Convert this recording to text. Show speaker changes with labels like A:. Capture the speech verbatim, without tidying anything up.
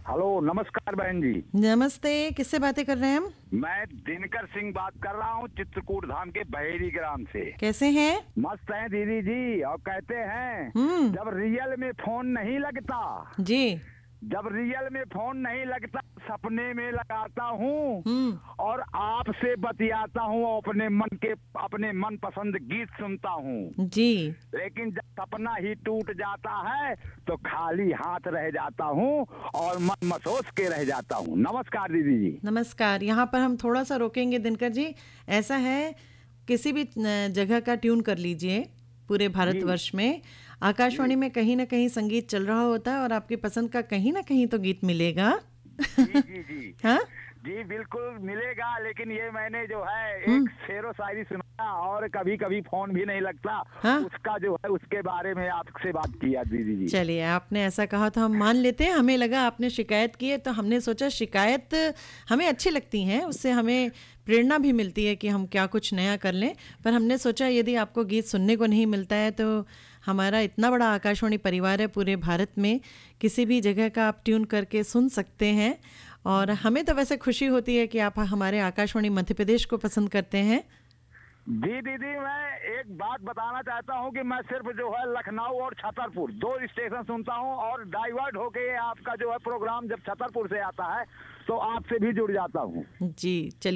A: Hello, नमस्कार बहन जी।
B: नमस्ते, किससे बातें कर रहे हैं हम?
A: मैं दिनकर सिंह बात कर रहा हूँ, चित्रकूट धाम के बहेरी ग्राम से।
B: कैसे हैं?
A: मस्त हैं दीदी जी। और कहते हैं
B: हम्म।
A: जब रियल में फोन नहीं लगता,
B: जी।
A: जब रियल में फोन नहीं लगता, सपने में लगाता हूँ
B: हम्म।
A: और आपसे बतियाता हूँ, अपने मन के अपने मन पसंद गीत सुनता हूँ।
B: जी।
A: लेकिन जब सपना ही टूट जाता है तो खाली हाथ रह जाता हूँ और मन मसोस के रह जाता हूँ। नमस्कार दीदी जी।
B: नमस्कार। यहाँ पर हम थोड़ा सा रोकेंगे दिनकर जी। ऐसा है, किसी भी अ, जगह का ट्यून कर लीजिए पूरे
A: जी
B: भारतवर्ष में, आकाशवाणी
A: जी
B: में कहीं ना कहीं संगीत चल रहा होता है और आपकी पसंद का कहीं ना कहीं तो गीत मिलेगा।
A: जी जी जी
B: हाँ।
A: जी बिल्कुल मिलेगा। लेकिन ये मैंने जो है
B: हम्म।
A: एक शेरो शायरी सुनाया और कभी कभी फोन भी नहीं लगता,
B: हाँ।
A: उसका जो है उसके बारे में आपसे बात किया दीदी जी।
B: चलिए, आपने ऐसा कहा तो हम मान लेते हैं। हमें लगा आपने शिकायत की है तो हमने सोचा शिकायत हमें अच्छी लगती हैं, उससे हमें प्रेरणा भी मिलती है कि हम क्या कुछ नया कर लें। पर हमने सोचा यदि आपको गीत सुनने को नहीं मिलता है तो हमारा इतना बड़ा आकाशवाणी परिवार है पूरे भारत में, किसी भी जगह का आप ट्यून करके सुन सकते हैं। और हमें तो वैसे खुशी होती है कि आप हमारे आकाशवाणी मध्य प्रदेश को पसंद करते हैं।
A: जी दीदी, मैं एक बात बताना चाहता हूँ कि मैं सिर्फ जो है लखनऊ और छतरपुर दो स्टेशन सुनता हूँ और डाइवर्ट होके आपका जो है प्रोग्राम जब छतरपुर से आता है तो आपसे भी जुड़ जाता हूँ।
B: जी, चलिए।